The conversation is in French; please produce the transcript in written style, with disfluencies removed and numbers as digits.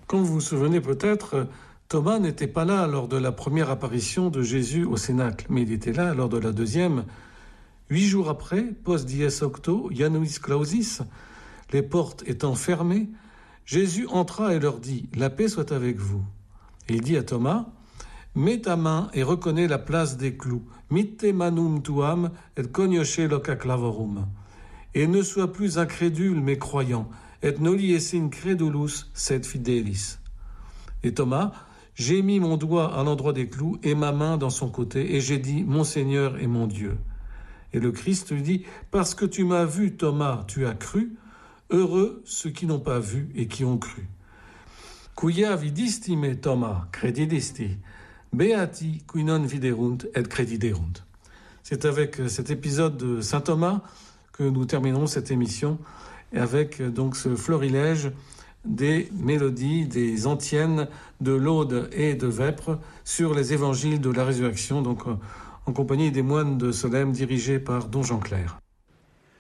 Comme vous vous souvenez peut-être, Thomas n'était pas là lors de la première apparition de Jésus au Cénacle, mais il était là lors de la deuxième. 8 jours après, post dies octo, Januis clausis, les portes étant fermées, Jésus entra et leur dit « La paix soit avec vous ». Et il dit à Thomas « Mets ta main et reconnais la place des clous. Mitte manum tuam et cognosce loca clavorum. Et ne sois plus incrédule mais croyant. Et noli essin credulus sed fidelis. » Et Thomas, j'ai mis mon doigt à l'endroit des clous et ma main dans son côté, et j'ai dit « Mon Seigneur et mon Dieu ». Et le Christ lui dit « Parce que tu m'as vu, Thomas, tu as cru. Heureux ceux qui n'ont pas vu et qui ont cru. » Quia vidisti me, Thomas, credidisti. Beati qui non viderunt et crediderunt. C'est avec cet épisode de saint Thomas que nous terminons cette émission, avec donc ce florilège des mélodies, des antiennes de Laude et de Vêpres sur les évangiles de la résurrection, donc en compagnie des moines de Solesmes dirigés par Don Jean Clair.